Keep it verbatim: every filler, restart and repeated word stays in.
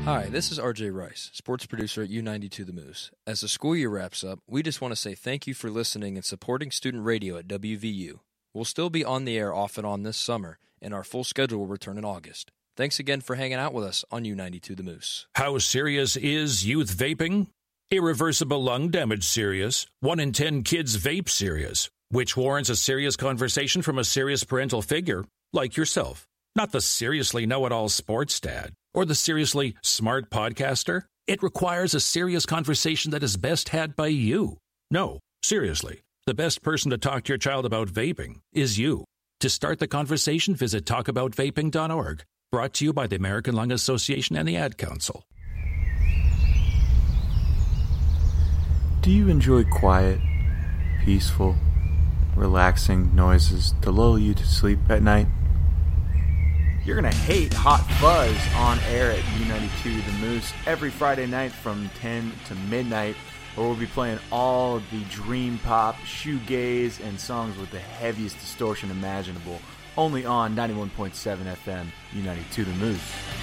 Hi, this is R J Rice, sports producer at U ninety-two The Moose. As the school year wraps up, we just want to say thank you for listening and supporting student radio at W V U. We'll still be on the air off and on this summer, and our full schedule will return in August. Thanks again for hanging out with us on U ninety-two The Moose. How serious is youth vaping? Irreversible lung damage serious. One in ten kids vape serious, which warrants a serious conversation from a serious parental figure like yourself. Not the seriously know-it-all sports dad or the seriously smart podcaster. It requires a serious conversation that is best had by you. No, seriously, the best person to talk to your child about vaping is you. To start the conversation, visit talk about vaping dot org. Brought to you by the American Lung Association and the Ad Council. Do you enjoy quiet, peaceful, relaxing noises to lull you to sleep at night? You're going to hate Hot Fuzz on air at U ninety-two The Moose every Friday night from ten to midnight, where we'll be playing all of the dream pop, shoegaze, and songs with the heaviest distortion imaginable, only on ninety-one point seven F M, U ninety-two The Moose.